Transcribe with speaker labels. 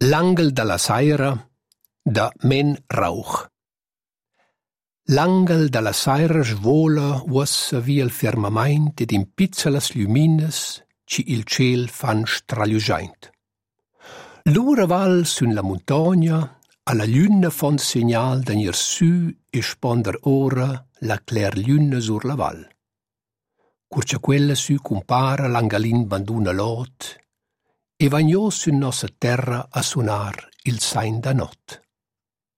Speaker 1: L'angel dalla saira da Men Rauch. L'angel dalla saira svola uossa via il firmament ed in pizzelas lumines ci il ciel fan stralugiaint. L'ura val sun la montagna alla luna fon segnal d'anir su e sponder ora la clair luna sur la val. Curcia quella su compara l'angalin banduna lot e vagnò su nossa terra a suonar il sain da not.